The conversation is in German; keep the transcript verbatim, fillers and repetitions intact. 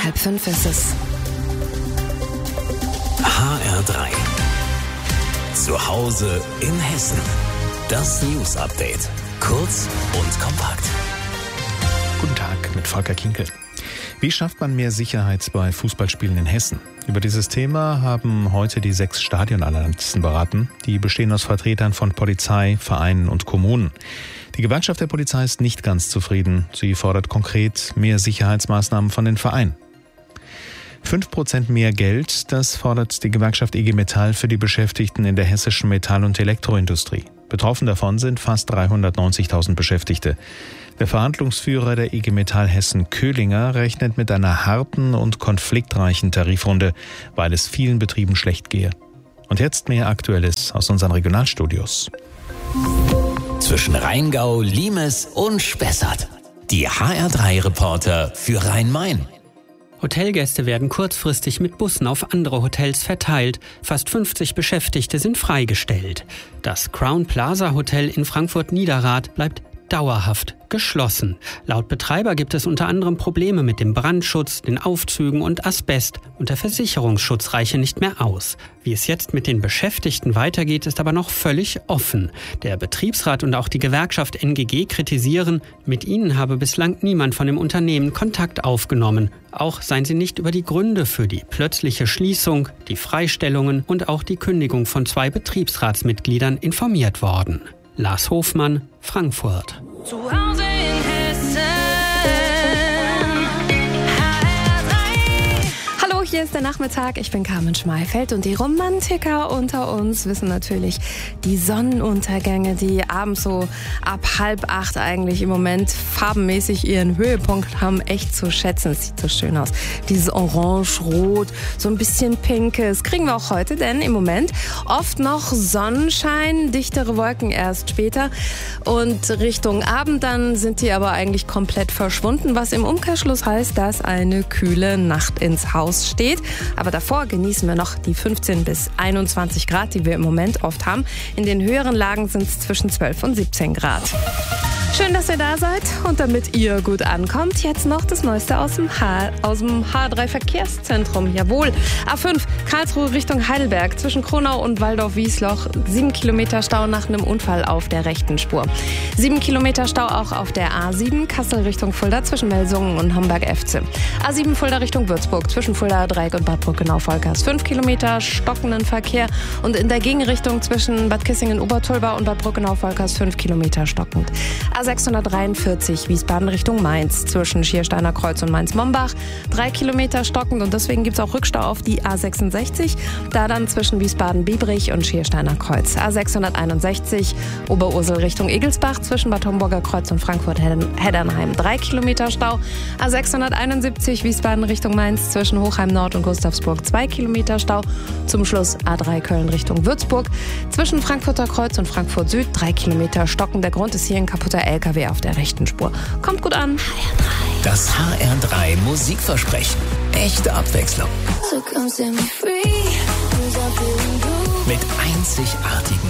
Halb fünf ist es. H R drei. Zu Hause in Hessen. Das News Update. Kurz und kompakt. Guten Tag mit Volker Kinkel. Wie schafft man mehr Sicherheit bei Fußballspielen in Hessen? Über dieses Thema haben heute die sechs Stadionanalysten beraten. Die bestehen aus Vertretern von Polizei, Vereinen und Kommunen. Die Gewerkschaft der Polizei ist nicht ganz zufrieden. Sie fordert konkret mehr Sicherheitsmaßnahmen von den Vereinen. Fünf Prozent mehr Geld, das fordert die Gewerkschaft I G Metall für die Beschäftigten in der hessischen Metall- und Elektroindustrie. Betroffen davon sind fast dreihundertneunzigtausend Beschäftigte. Der Verhandlungsführer der I G Metall Hessen Köhlinger rechnet mit einer harten und konfliktreichen Tarifrunde, weil es vielen Betrieben schlecht gehe. Und jetzt mehr Aktuelles aus unseren Regionalstudios. Zwischen Rheingau, Limes und Spessart. Die H R drei Reporter für Rhein-Main. Hotelgäste werden kurzfristig mit Bussen auf andere Hotels verteilt. Fast fünfzig Beschäftigte sind freigestellt. Das Crown Plaza Hotel in Frankfurt-Niederrad bleibt dauerhaft geschlossen. Laut Betreiber gibt es unter anderem Probleme mit dem Brandschutz, den Aufzügen und Asbest und der Versicherungsschutz reiche nicht mehr aus. Wie es jetzt mit den Beschäftigten weitergeht, ist aber noch völlig offen. Der Betriebsrat und auch die Gewerkschaft N G G kritisieren, mit ihnen habe bislang niemand von dem Unternehmen Kontakt aufgenommen. Auch seien sie nicht über die Gründe für die plötzliche Schließung, die Freistellungen und auch die Kündigung von zwei Betriebsratsmitgliedern informiert worden. Lars Hofmann, Frankfurt. Zu Hause in Hessen. Hallo, hier ist der Nachmittag. Ich bin Carmen Schmeifeld und die Romantiker unter uns wissen natürlich, die Sonnenuntergänge, die abends so ab halb acht eigentlich im Moment farbenmäßig ihren Höhepunkt haben, echt zu schätzen. Es sieht so schön aus. Dieses Orange-Rot, so ein bisschen Pinkes kriegen wir auch heute, denn im Moment oft noch Sonnenschein, dichtere Wolken erst später und Richtung Abend dann sind die aber eigentlich komplett verschwunden, was im Umkehrschluss heißt, dass eine kühle Nacht ins Haus steht. Aber davor genießen wir noch die fünfzehn bis einundzwanzig Grad, die wir im Moment oft haben. In den höheren Lagen sind es zwischen zwölf und siebzehn Grad. Schön, dass ihr da seid und damit ihr gut ankommt, jetzt noch das Neueste aus dem H, aus dem H drei Verkehrszentrum. Jawohl, A fünf, Karlsruhe Richtung Heidelberg, zwischen Kronau und Waldorf-Wiesloch, sieben Kilometer Stau nach einem Unfall auf der rechten Spur. sieben Kilometer Stau auch auf der A sieben, Kassel Richtung Fulda, zwischen Melsungen und Homberg-Efze. A sieben Fulda Richtung Würzburg, zwischen Fulda Dreieck und Bad Brückenau-Volkers, fünf Kilometer stockenden Verkehr und in der Gegenrichtung zwischen Bad Kissingen-Obertulba und Bad Brückenau-Volkers fünf Kilometer stockend. A sechshundertdreiundvierzig Wiesbaden Richtung Mainz, zwischen Schiersteiner Kreuz und Mainz-Mombach, drei Kilometer stockend und deswegen gibt es auch Rückstau auf die A sechsundsechzig, da dann zwischen Wiesbaden-Biebrich und Schiersteiner Kreuz. A sechshunderteinundsechzig Oberursel Richtung Egelsbach, zwischen Bad Homburger Kreuz und Frankfurt-Heddernheim, drei Kilometer Stau. A sechshunderteinundsiebzig Wiesbaden Richtung Mainz, zwischen Hochheim Nord und Gustavsburg, zwei Kilometer Stau. Zum Schluss A drei Köln Richtung Würzburg, zwischen Frankfurter Kreuz und Frankfurt Süd, drei Kilometer stocken. Der Grund ist hier ein kaputter L K W auf der rechten Spur. Kommt gut an. H R drei. Das H R drei Musikversprechen. Echte Abwechslung. So come set me free. Mit einzigartigen